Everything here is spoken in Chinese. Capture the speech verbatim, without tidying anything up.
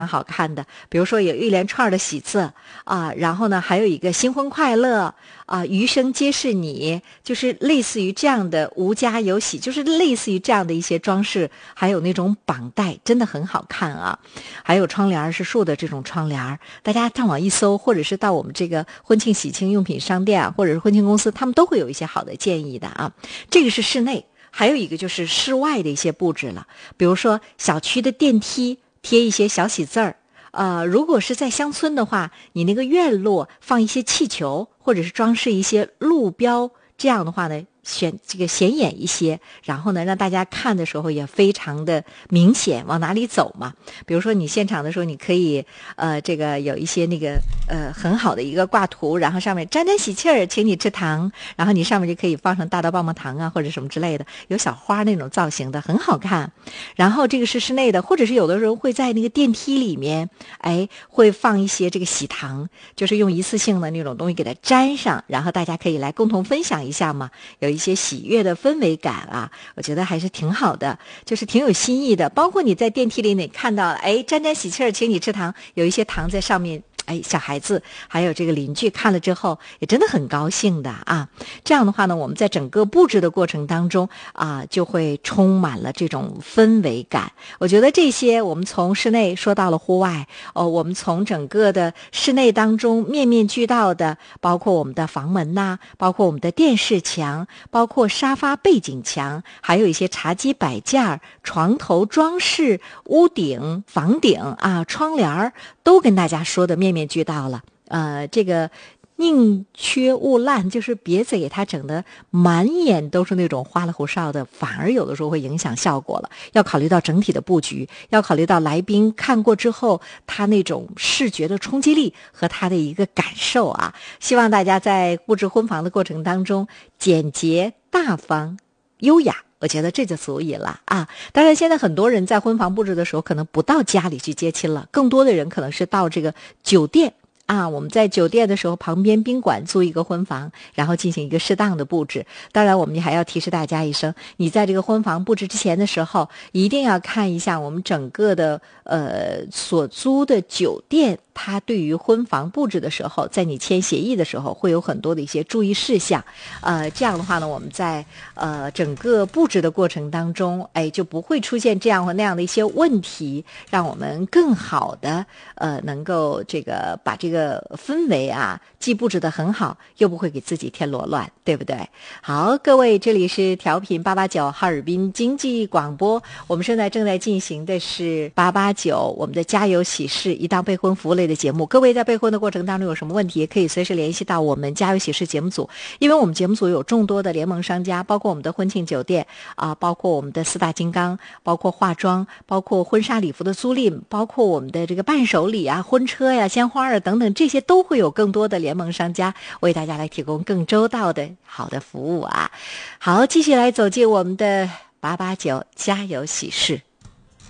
蛮好看的，比如说有一连串的喜字啊，然后呢还有一个新婚快乐啊，余生皆是你，就是类似于这样的无家有喜，就是类似于这样的一些装饰，还有那种绑带，真的很好看啊。还有窗帘是竖的这种窗帘，大家上网一搜，或者是到我们这个婚庆喜庆用品商店啊，或者是婚庆公司，他们都会有一些好的建议的啊。这个是室内，还有一个就是室外的一些布置了，比如说小区的电梯贴一些小喜字儿，呃，如果是在乡村的话，你那个院落放一些气球，或者是装饰一些路标，这样的话呢，选这个显眼一些，然后呢，让大家看的时候也非常的明显，往哪里走嘛。比如说你现场的时候，你可以呃，这个有一些那个呃很好的一个挂图，然后上面沾沾喜气儿，请你吃糖，然后你上面就可以放上大刀棒棒糖啊，或者什么之类的，有小花那种造型的，很好看。然后这个是室内的，或者是有的时候会在那个电梯里面，哎，会放一些这个喜糖，就是用一次性的那种东西给它粘上，然后大家可以来共同分享一下嘛，有一些喜悦的氛围感啊，我觉得还是挺好的，就是挺有新意的。包括你在电梯里你看到，哎，沾沾喜气儿，请你吃糖，有一些糖在上面。哎，小孩子还有这个邻居看了之后也真的很高兴的啊。这样的话呢，我们在整个布置的过程当中啊，就会充满了这种氛围感。我觉得这些我们从室内说到了户外，哦，我们从整个的室内当中面面俱到的，包括我们的房门呐、啊，包括我们的电视墙，包括沙发背景墙，还有一些茶几摆件、床头装饰、屋顶、房顶啊、窗帘，都跟大家说的面面俱到了。呃，这个宁缺毋滥，就是别再给它整的满眼都是那种花里胡哨的，反而有的时候会影响效果了。要考虑到整体的布局，要考虑到来宾看过之后他那种视觉的冲击力和他的一个感受啊。希望大家在布置婚房的过程当中简洁大方优雅，我觉得这就足以了啊！当然，现在很多人在婚房布置的时候，可能不到家里去接亲了，更多的人可能是到这个酒店啊。我们在酒店的时候，旁边宾馆租一个婚房，然后进行一个适当的布置。当然，我们还要提示大家一声，你在这个婚房布置之前的时候，一定要看一下我们整个的呃所租的酒店。他对于婚房布置的时候，在你签协议的时候会有很多的一些注意事项，呃，这样的话呢，我们在呃整个布置的过程当中，哎，就不会出现这样或那样的一些问题，让我们更好的呃能够这个把这个氛围啊，既布置得很好，又不会给自己添罗乱，对不对？好，各位，这里是调频八八九哈尔滨经济广播，我们现在正在进行的是八八九我们的家有喜事一档备婚服务类的节目。各位在备婚的过程当中有什么问题，也可以随时联系到我们家有喜事节目组，因为我们节目组有众多的联盟商家，包括我们的婚庆酒店啊，包括我们的四大金刚，包括化妆，包括婚纱礼服的租赁，包括我们的这个伴手礼啊、婚车呀、鲜花啊等等，这些都会有更多的联盟商家为大家来提供更周到的好的服务啊。好，继续来走进我们的八八九家有喜事。